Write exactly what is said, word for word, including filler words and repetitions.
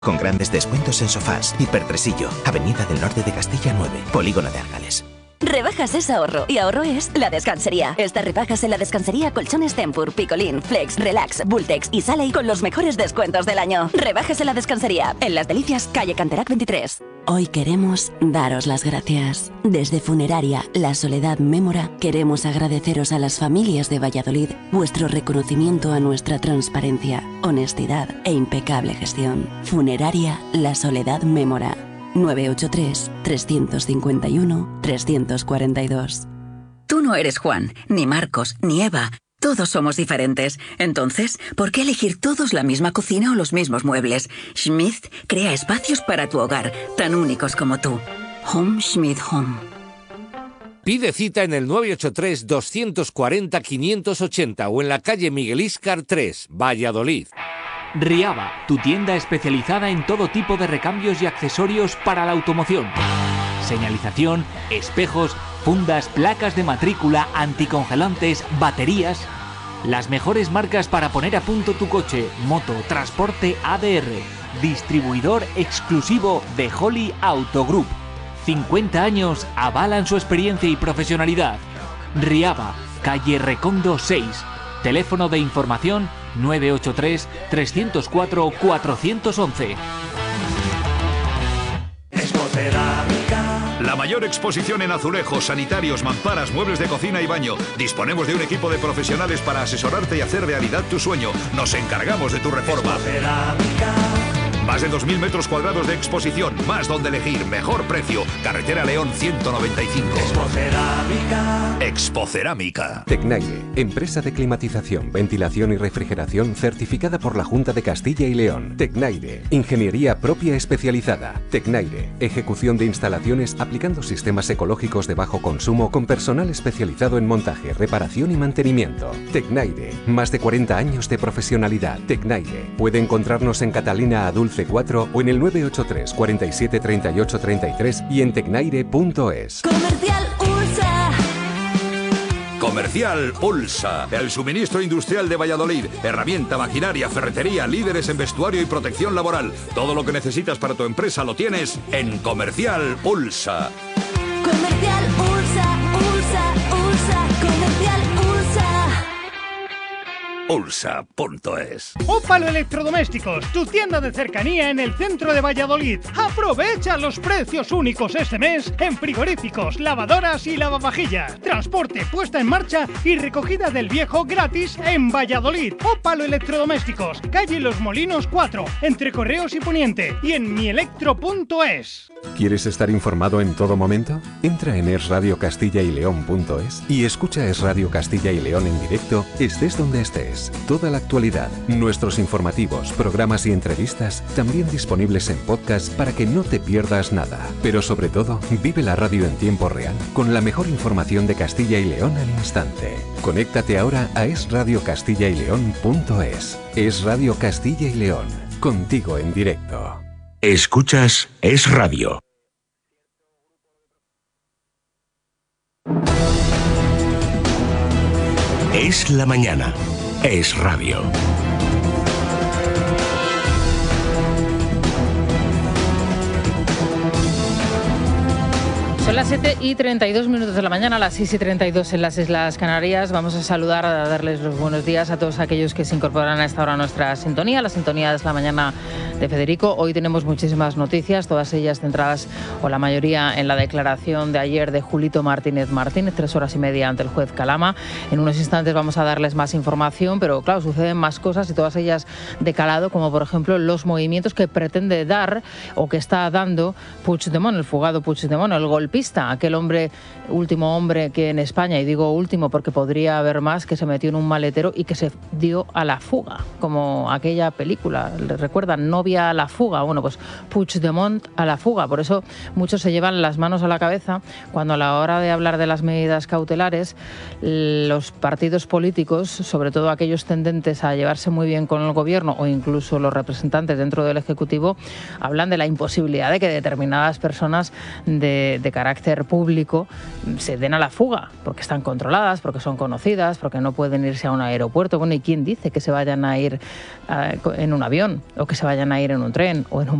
Con grandes descuentos en sofás, Hipertresillo, Avenida del Norte de Castilla nueve, Polígono de Argales. Rebajas es ahorro, y ahorro es La Descansería. Estas rebajas en La Descansería, colchones Tempur, Picolín, Flex, Relax, Bultex y Saley con los mejores descuentos del año. Rebajas en La Descansería, en Las Delicias, calle Canterac veintitrés. Hoy queremos daros las gracias. Desde Funeraria La Soledad Mémora queremos agradeceros a las familias de Valladolid vuestro reconocimiento a nuestra transparencia, honestidad e impecable gestión. Funeraria La Soledad Mémora. nueve ocho tres, tres cinco uno, tres cuatro dos. Tú no eres Juan, ni Marcos, ni Eva. Todos somos diferentes. Entonces, ¿por qué elegir todos la misma cocina o los mismos muebles? Schmidt crea espacios para tu hogar, tan únicos como tú. Home Schmidt Home. Pide cita en el nueve ocho tres, dos cuatro cero, cinco ocho cero o en la calle Miguel Íscar tres, Valladolid. Riaba, tu tienda especializada en todo tipo de recambios y accesorios para la automoción. Señalización, espejos, fundas, placas de matrícula, anticongelantes, baterías. Las mejores marcas para poner a punto tu coche, moto, transporte A D R. Distribuidor exclusivo de Holly Auto Group. cincuenta años avalan su experiencia y profesionalidad. Riaba, calle Recondo seis. Teléfono de información nueve ocho tres, tres cero cuatro, cuatro uno uno. La mayor exposición en azulejos, sanitarios, mamparas, muebles de cocina y baño. Disponemos de un equipo de profesionales para asesorarte y hacer realidad tu sueño. Nos encargamos de tu reforma. Más de dos mil metros cuadrados de exposición, más donde elegir, mejor precio. Carretera León ciento noventa y cinco. Expocerámica. Expocerámica. Tecnaire, empresa de climatización, ventilación y refrigeración certificada por la Junta de Castilla y León. Tecnaire, ingeniería propia especializada. Tecnaire, ejecución de instalaciones aplicando sistemas ecológicos de bajo consumo con personal especializado en montaje, reparación y mantenimiento. Tecnaire, más de cuarenta años de profesionalidad. Tecnaire, puede encontrarnos en Catalina Adulce cuatro o en el nueve ocho tres, cuarenta y siete, treinta y ocho, treinta y tres y en tecnaire punto es. Comercial Ulsa. Comercial Ulsa, el suministro industrial de Valladolid. Herramienta, maquinaria, ferretería, líderes en vestuario y protección laboral. Todo lo que necesitas para tu empresa lo tienes en Comercial Ulsa. Comercial Ulsa, Ulsa, Ulsa, Comercial Ulsa. Ulsa punto es. Ópalo Electrodomésticos, tu tienda de cercanía en el centro de Valladolid. Aprovecha los precios únicos este mes en frigoríficos, lavadoras y lavavajillas. Transporte, puesta en marcha y recogida del viejo gratis en Valladolid. Ópalo Electrodomésticos, calle Los Molinos cuatro, entre Correos y Poniente y en mielectro punto es. ¿Quieres estar informado en todo momento? Entra en es radio castilla y león punto es y escucha Es Radio Castilla y León en directo, estés donde estés. Toda la actualidad, nuestros informativos, programas y entrevistas también disponibles en podcast para que no te pierdas nada. Pero sobre todo, vive la radio en tiempo real con la mejor información de Castilla y León al instante. Conéctate ahora a es radio castilla y león punto es. Es Radio Castilla y León, contigo en directo. Escuchas Es Radio. Es la mañana. Es Radio. Son las siete y treinta y dos minutos de la mañana, las seis y treinta y dos en las Islas Canarias. Vamos a saludar, a darles los buenos días a todos aquellos que se incorporan a esta hora a nuestra sintonía. La sintonía es la mañana de Federico. Hoy tenemos muchísimas noticias, todas ellas centradas, o la mayoría, en la declaración de ayer de Julito Martínez Martínez, tres horas y media ante el juez Calama. En unos instantes vamos a darles más información, pero claro, suceden más cosas y todas ellas de calado, como por ejemplo los movimientos que pretende dar o que está dando Puigdemont, el fugado Puigdemont, el golpista, aquel hombre, último hombre que en España, y digo último porque podría haber más, que se metió en un maletero y que se dio a la fuga, como aquella película, ¿le recuerdan? Novia a la fuga. Bueno, pues Puigdemont a la fuga. Por eso muchos se llevan las manos a la cabeza cuando a la hora de hablar de las medidas cautelares, los partidos políticos, sobre todo aquellos tendentes a llevarse muy bien con el gobierno o incluso los representantes dentro del Ejecutivo, hablan de la imposibilidad de que determinadas personas de, de carácter carácter público se den a la fuga, porque están controladas, porque son conocidas, porque no pueden irse a un aeropuerto. Bueno, ¿y quién dice que se vayan a ir uh, en un avión o que se vayan a ir en un tren o en un